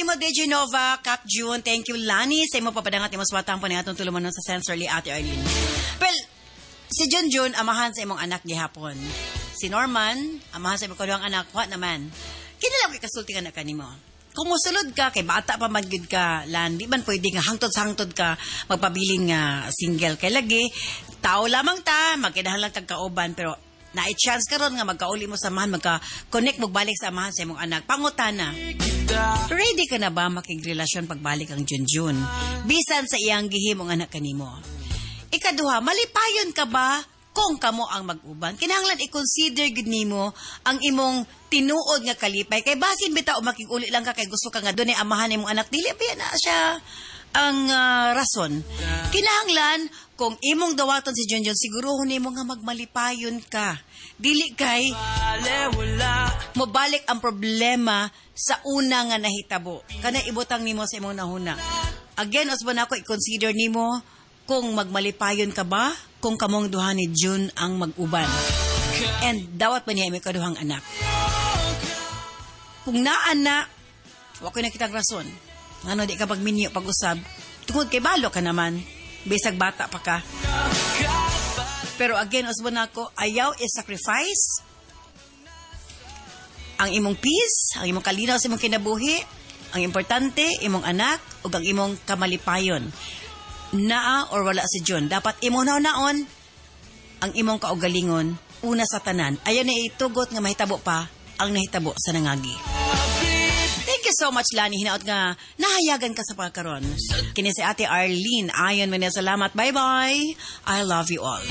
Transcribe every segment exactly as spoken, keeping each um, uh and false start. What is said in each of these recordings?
mo, D J Nova, Cap June. Thank you, Lani. Sa imo papadangat, imo swatang pa na atong tuluman sa sensorly, Ate Arlene. Well, si Jun Jun, amahan sa imong anak gihapon. Si Norman, amahan sa imong kaduhang anak, what naman? Kinilang kasulti ka na kanimo. Kung musulod ka, kay bata pa magid ka, Lan, di man pwede nga hangtod sa hangtod ka, magpabiling nga single. Kay lagi, tao lamang ta, magkinahan lang tagkauban, pero na-chance ka ron nga magkauli mo sa mahan, magka-connect mo balik sa mahan sa imong anak. Pangutana, ready ka na ba makigrelasyon pagbalik ang Junjun? Bisan sa iyang gihimong anak kanimo. Ikaduha, malipayon ka ba kung kamo ang mag-uban? Kinahanglan i-consider gid nimo ang imong tinuod nga kalipay. Kay basin bitaw makig-uli lang ka kay gusto ka nga doon ay amahan imong anak. Dili ba na siya ang uh, rason. Kinahanglan kung imong dawaton si Junjun, siguruhon nimo nga magmalipayon ka. Dili kay mobalik ang problema sa una nga nahitabo. Kana ibutang nimo sa imong nahuna. Again, usban ako i-consider nimo kung magmalipayon ka ba kung kamong duha ni Jun ang mag-uban. And dawat pa niya may kaduhang anak. Kung naana, wa ko nakitang rason. Ano di ka pagminyo pag-usab, tungod kay balo ka naman. Bisag bata pa ka. Pero again, usban ako, ayaw i-sacrifice ang imong peace, ang imong kalinaw sa imong kinabuhi, ang importante, imong anak, ug ang imong kamalipayon. Naa or wala si Jun. Dapat imong naon ang imong kaugalingon, una sa tanan. Ayaw na itugot nga mahitabo pa ang nahitabo sa nangagi. Thank you so much, Lani. Hinaot nga nahayagan ka sa pagkaron. Kini si Ate Arlene. Ayon man salamat. Bye-bye. I love you all.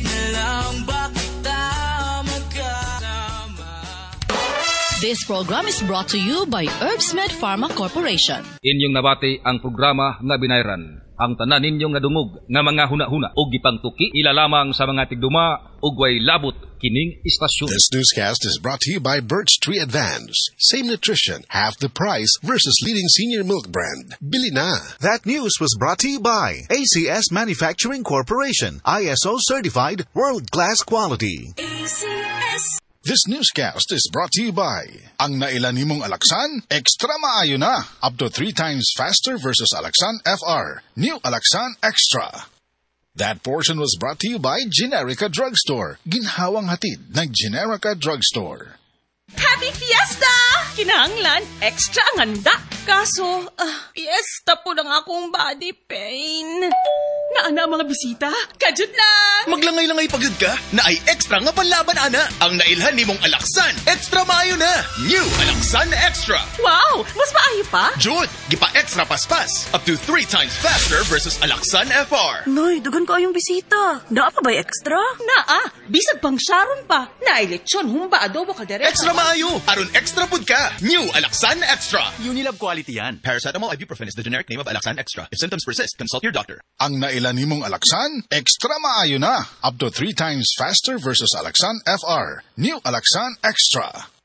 This program is brought to you by Herbsmed Pharma Corporation. Inyong nabati ang programa nga binayran. Ang tanan ninyong nga dungog nga mga huna-huna o gipangtuki ilalamang sa mga tigduma ug way labot kining istasyon. This newscast is brought to you by Birch Tree Advance. Same nutrition, half the price versus leading senior milk brand. Bili na. That news was brought to you by A C S Manufacturing Corporation, I S O certified, world-class quality. A C S. This newscast is brought to you by ang nailan nimong Alaxan, extra maayo na. Up to three times faster versus Alaxan F R. New Alaxan Extra. That portion was brought to you by Generica Drugstore. Ginhawang hatid ng Generica Drugstore. Happy Fiesta! Kinahanglan, extra ang handa. Kaso, uh, fiesta po lang akong body pain. Naana mga bisita? Kajud lang! Maglangay-langay pagod ka? Na ay extra nga panlaban, ana. Ang nailhan ni mong Alaxan. Extra maayo na. New Alaxan Extra. Wow! Mas maayo pa? Jud, gipa-extra paspas. Up to three times faster versus Alaxan F R. Noy, dugan ko ayong bisita. Naa pa ba'y extra? Naa. Bisag pang Sharon pa. Naay lechon, humba, adobo, kaldereta. Extra maayo. Aron extra pud ka. New Alaxan Extra. Unilab quality yan. Paracetamol ibuprofen is the generic name of Alaxan Extra. If symptoms persist, consult your doctor. Ang nailan nimong Alaxan, extra maayo na. Up to three times faster versus Alaxan F R. New Alaxan Extra.